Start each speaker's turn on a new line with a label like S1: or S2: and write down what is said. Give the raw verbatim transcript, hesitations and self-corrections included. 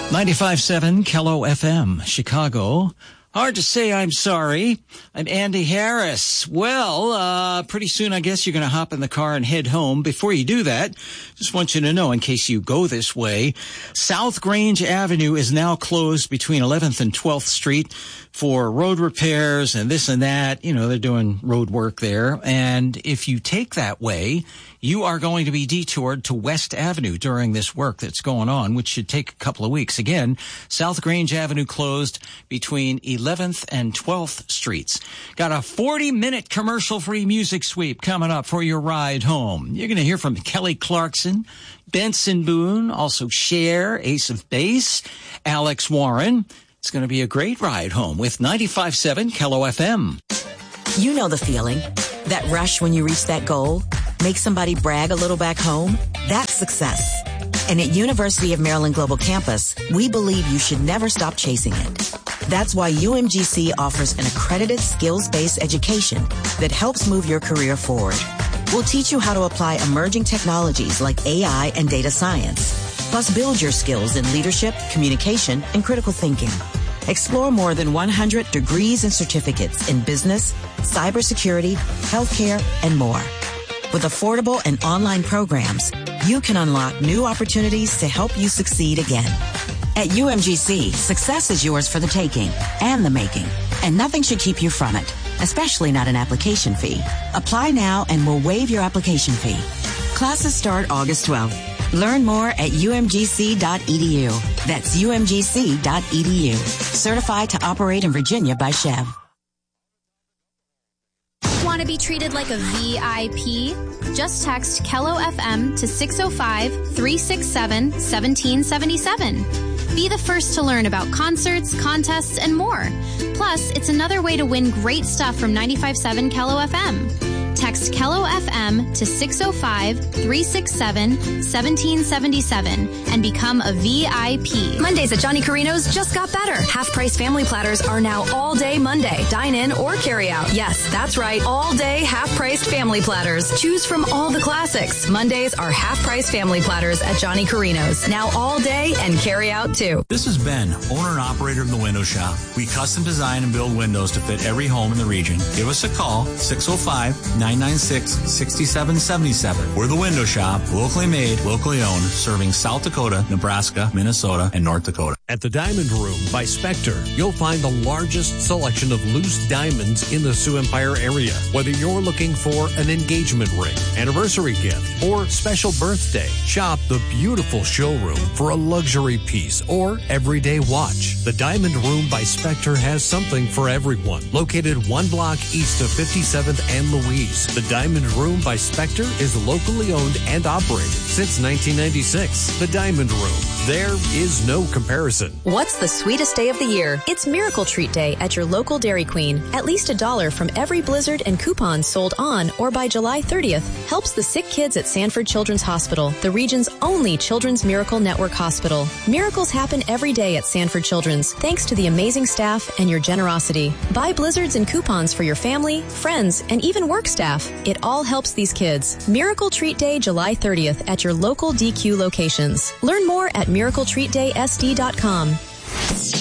S1: ninety-five point seven K L O F M, Chicago. Hard to say I'm sorry. I'm Andy Harris. Well, uh, pretty soon I guess you're going to hop in the car and head home. Before you do that, just want you to know, in case you go this way, South Grange Avenue is now closed between eleventh and twelfth Street for road repairs and this and that. You know, they're doing road work there. And if you take that way, you are going to be detoured to West Avenue during this work that's going on, which should take a couple of weeks. Again, South Grange Avenue closed between eleventh and twelfth Streets. Got a forty-minute commercial-free music sweep coming up for your ride home. You're going to hear from Kelly Clarkson, Benson Boone, also Cher, Ace of Base, Alex Warren. It's going to be a great ride home with ninety-five point seven K L O F M.
S2: You know the feeling. That rush when you reach that goal. Make somebody brag a little back home. That's success. And at University of Maryland Global Campus, we believe you should never stop chasing it. That's why U M G C offers an accredited skills-based education that helps move your career forward. We'll teach you how to apply emerging technologies like A I and data science, plus build your skills in leadership, communication, and critical thinking. Explore more than one hundred degrees and certificates in business, cybersecurity, healthcare, and more. With affordable and online programs, you can unlock new opportunities to help you succeed again. At U M G C, success is yours for the taking and the making, and nothing should keep you from it, especially not an application fee. Apply now and we'll waive your application fee. Classes start August twelfth. Learn more at U M G C dot E D U. That's U M G C dot E D U. Certified to operate in Virginia by Chev.
S3: Want to be treated like a V I P? Just text K L O F M to six oh five, three six seven, one seven seven seven. Be the first to learn about concerts, contests, and more. Plus, it's another way to win great stuff from ninety-five point seven K L O F M. Text K L O F M to six oh five, three six seven, one seven seven seven and become a V I P.
S4: Mondays at Johnny Carino's just got better. Half-price family platters are now all day Monday. Dine in or carry out. Yes, that's right. All day half-priced family platters. Choose from all the classics. Mondays are half-price family platters at Johnny Carino's. Now all day and carry out too.
S5: This is Ben, owner and operator of The Window Shop. We custom design and build windows to fit every home in the region. Give us a call, six oh five, nine nine six, six seven seven seven. We're The Window Shop, locally made, locally owned, serving South Dakota, Nebraska, Minnesota, and North Dakota.
S6: At the Diamond Room by Spectre, you'll find the largest selection of loose diamonds in the Sioux Empire area. Whether you're looking for an engagement ring, anniversary gift, or special birthday, shop the beautiful showroom for a luxury piece or everyday watch. The Diamond Room by Spectre has something for everyone. Located one block east of fifty-seventh and Louise, the Diamond Room by Spectre is locally owned and operated since nineteen ninety-six. The Diamond Room. There is no comparison.
S4: What's the sweetest day of the year? It's Miracle Treat Day at your local Dairy Queen. At least a dollar from every Blizzard and coupon sold on or by July thirtieth helps the sick kids at Sanford Children's Hospital, the region's only Children's Miracle Network hospital. Miracles happen every day at Sanford Children's, thanks to the amazing staff and your generosity. Buy Blizzards and coupons for your family, friends, and even work staff. It all helps these kids. Miracle Treat Day, July thirtieth at your local D Q locations. Learn more at miracle treat day s d dot com.